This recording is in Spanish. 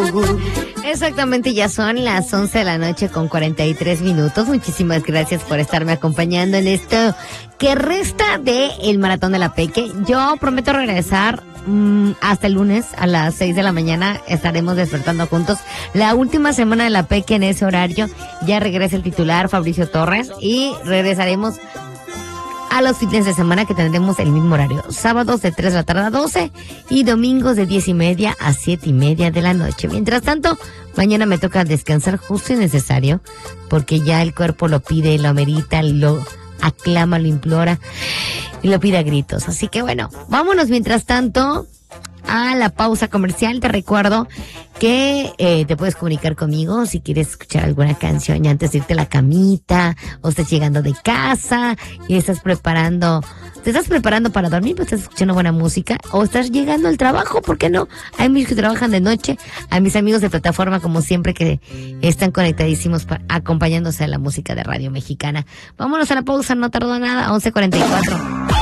Exactamente, ya son las 11 de la noche con 43 minutos. Muchísimas gracias por estarme acompañando en esto que resta de el Maratón de la Peque. Yo prometo regresar hasta el lunes a las 6 de la mañana. Estaremos despertando juntos. La última semana de la Peque en ese horario ya regresa el titular Fabricio Torres y regresaremos a los fines de semana que tendremos el mismo horario. Sábados de 3 de la tarde a 12 y domingos de 10:30 a 7:30 de la noche. Mientras tanto, mañana me toca descansar justo y necesario porque ya el cuerpo lo pide, lo amerita, lo aclama, lo implora y lo pide a gritos. Así que bueno, vámonos mientras tanto a la pausa comercial. Te recuerdo que te puedes comunicar conmigo si quieres escuchar alguna canción antes de irte a la camita, o estás llegando de casa y te estás preparando para dormir, pues estás escuchando buena música, o estás llegando al trabajo, ¿por qué no? Hay muchos que trabajan de noche, a mis amigos de plataforma como siempre que están conectadísimos acompañándose a la música de Radio Mexicana. Vámonos a la pausa, no tardó nada, 11:44.